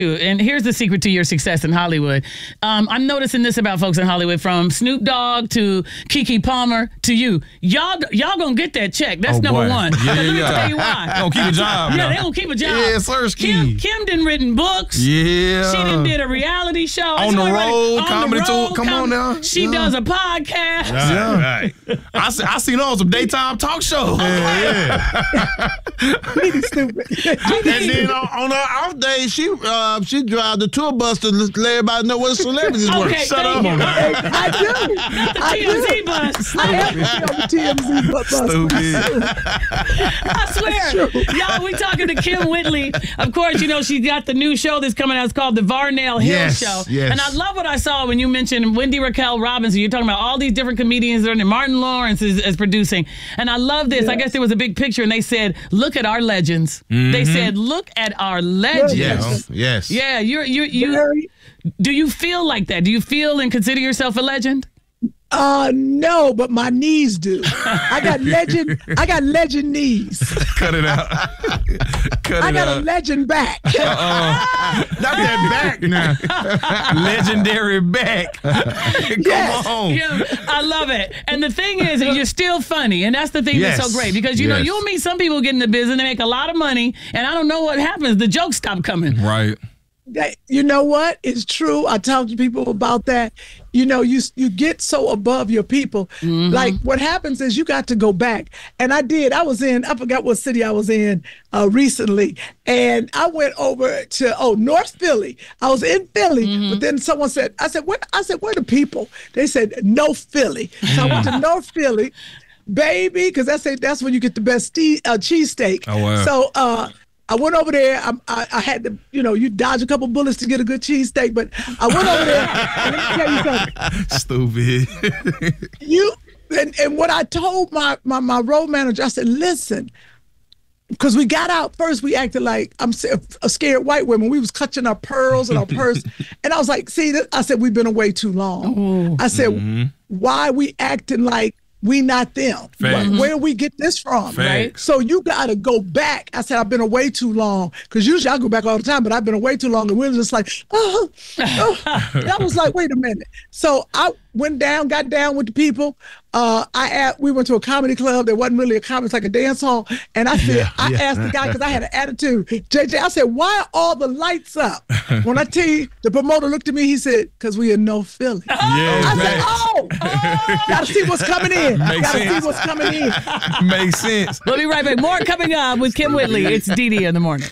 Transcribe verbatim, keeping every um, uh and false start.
And here's the secret to your success in Hollywood. Um, I'm noticing this about folks in Hollywood, from Snoop Dogg to Keke Palmer to you. Y'all y'all gonna get that check. That's oh, number boy. one. Yeah, Let me yeah. tell you why. They gonna keep a job. Yeah, now. they gonna keep a job. Yeah, Sirski. Kim, Kim done written books. Yeah. She done did a reality show. On the road, on comedy the road, tour. Come com- on now. She yeah. does a podcast. Right, yeah. right. I, see, I seen her on some daytime talk shows. Yeah, yeah. Stupid. And then on, on her off day, she uh, she drive the tour bus to let everybody know what celebrities Okay, were. Shut up. I do. Not the I T M Z do. bus. I am on the T M Z bus. Stupid. I swear. Y'all, we talking to Kym Whitley. Of course, you know, she got the new show that's coming out. It's called The Varnell Hill Yes, Show. yes. And I love what I saw when you mentioned Wendy Raquel Robinson. You're talking about all these different comedians that are in there. Martin Lawrence is, is producing. And I love this. Yes. I guess there was a big picture and they said, look at our legends. Mm-hmm. They said, look at our legends. Yes, yes. Yeah, you're, you you. Very, Do you feel like that? Do you feel and consider yourself a legend? Uh, no, but my knees do. I got legend. I got legend knees. Cut it out. Cut I it got out. a legend back. Uh-uh. Not that back now. Legendary back. Come Yes. on. Yeah, I love it. And the thing is, you're still funny. And that's the thing Yes. that's so great. Because, you know, Yes. you'll meet some people get in the business, they make a lot of money, and I don't know what happens. The jokes stop coming. Right. That, you know what? It's true. I talk to people about that. You know, you you get so above your people. Mm-hmm. Like what happens is you got to go back. And I did. I was in, I forgot what city I was in uh, recently. And I went over to, oh, North Philly. I was in Philly, Mm-hmm. but then someone said, I said, what? I said, where are the people? They said, no Philly. So I went to North Philly, baby, because I said that's where you get the best ste- uh, cheesesteak. Oh, wow. So, uh, I went over there. I, I, I had to, you know, you dodge a couple bullets to get a good cheesesteak, but I went over there. And let me tell you something. Stupid. You and, and what I told my, my my road manager, I said, listen, because we got out first, we acted like I'm a scared white women. We was clutching our pearls and our purse, and I was like, see, this, I said we've been away too long. Ooh. I said, Mm-hmm. why we acting like we not them? Facts. Where, where we get this from? Facts. So you got to go back. I said, I've been away too long. Because usually I go back all the time, but I've been away too long. And we we're just like, oh, oh. I was like, wait a minute. So I went down, got down with the people. Uh, I asked, we went to a comedy club. There wasn't really a comedy, it's like a dance hall. And I said, Yeah, I yeah. asked the guy, because I had an attitude. J J, I said, why are all the lights up? When I tell you, the promoter looked at me, he said, because we in no Philly. Yeah, I said, facts. oh, oh, gotta see what's coming in. Makes Gotta sense. see what's coming in. Makes sense. We'll be right back. More coming up with Kym Whitley. It's Dee Dee in the morning.